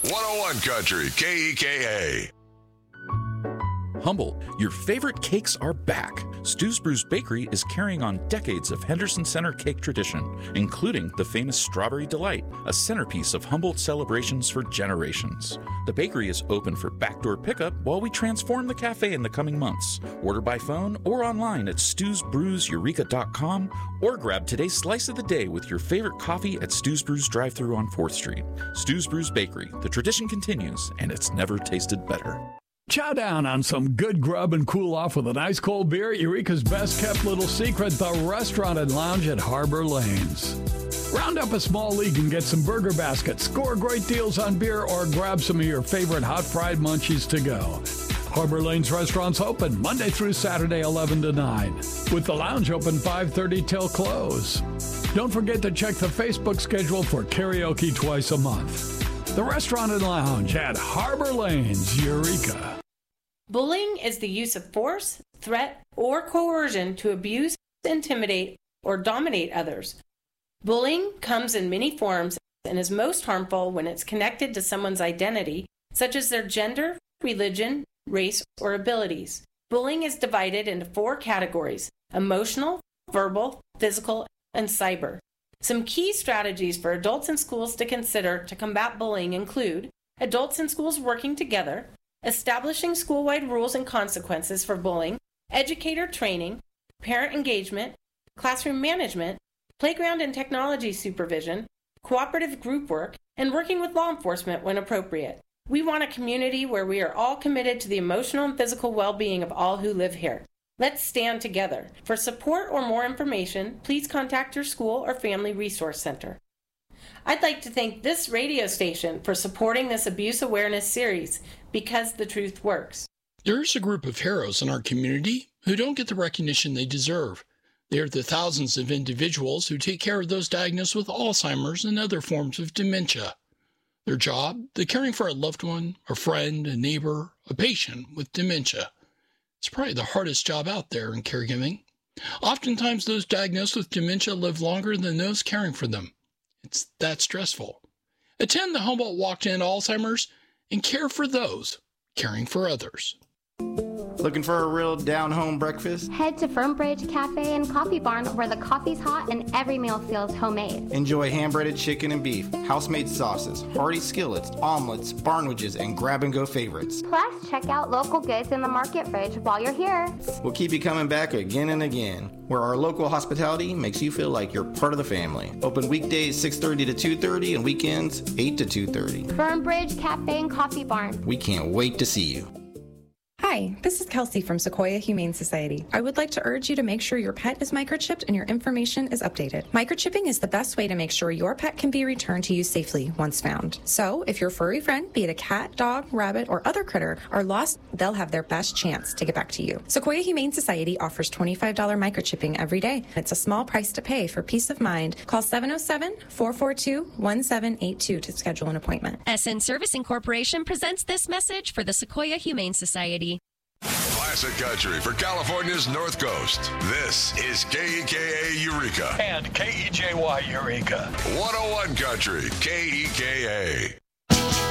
101 Country, KEKA. Humble, your favorite cakes are back. Stu's Brews Bakery is carrying on decades of Henderson Center cake tradition, including the famous Strawberry Delight, a centerpiece of Humboldt celebrations for generations. The bakery is open for backdoor pickup while we transform the cafe in the coming months. Order by phone or online at stewsbrewseureka.com or grab today's slice of the day with your favorite coffee at Stu's Brews drive-thru on 4th Street. Stu's Brews Bakery. The tradition continues, and it's never tasted better. Chow down on some good grub and cool off with an ice cold beer at Eureka's best kept little secret, the Restaurant and Lounge at Harbor Lanes. Round up a small league and get some burger baskets, score great deals on beer, or grab some of your favorite hot fried munchies to go. Harbor Lanes restaurants open Monday through Saturday 11 to 9, with the lounge open 5:30 till close. Don't forget to check the Facebook schedule for karaoke twice a month. The Restaurant and Lounge at Harbor Lanes, Eureka. Bullying is the use of force, threat, or coercion to abuse, intimidate, or dominate others. Bullying comes in many forms and is most harmful when it's connected to someone's identity, such as their gender, religion, race, or abilities. Bullying is divided into 4 categories: emotional, verbal, physical, and cyber. Some key strategies for adults in schools to consider to combat bullying include adults in schools working together, establishing school-wide rules and consequences for bullying, educator training, parent engagement, classroom management, playground and technology supervision, cooperative group work, and working with law enforcement when appropriate. We want a community where we are all committed to the emotional and physical well-being of all who live here. Let's stand together. For support or more information, please contact your school or family resource center. I'd like to thank this radio station for supporting this abuse awareness series, because the truth works. There's a group of heroes in our community who don't get the recognition they deserve. They are the thousands of individuals who take care of those diagnosed with Alzheimer's and other forms of dementia. Their job, the caring for a loved one, a friend, a neighbor, a patient with dementia. It's probably the hardest job out there in caregiving. Oftentimes, those diagnosed with dementia live longer than those caring for them. It's that stressful. Attend the Humboldt Walk to End Alzheimer's and care for those caring for others. Looking for a real down-home breakfast? Head to Fernbridge Cafe and Coffee Barn, where the coffee's hot and every meal feels homemade. Enjoy hand-breaded chicken and beef, house-made sauces, hearty skillets, omelets, barnwages, and grab-and-go favorites. Plus, check out local goods in the market fridge while you're here. We'll keep you coming back again and again, where our local hospitality makes you feel like you're part of the family. Open weekdays 6:30 to 2:30 and weekends 8 to 2:30. Fernbridge Cafe and Coffee Barn. We can't wait to see you. Hi, this is Kelsey from Sequoia Humane Society. I would like to urge you to make sure your pet is microchipped and your information is updated. Microchipping is the best way to make sure your pet can be returned to you safely once found. So, if your furry friend, be it a cat, dog, rabbit, or other critter, are lost, they'll have their best chance to get back to you. Sequoia Humane Society offers $25 microchipping every day. It's a small price to pay for peace of mind. Call 707-442-1782 to schedule an appointment. SN Servicing Corporation presents this message for the Sequoia Humane Society. Classic country for California's North Coast. This is KEKA Eureka. And KEJY Eureka. 101 Country, KEKA.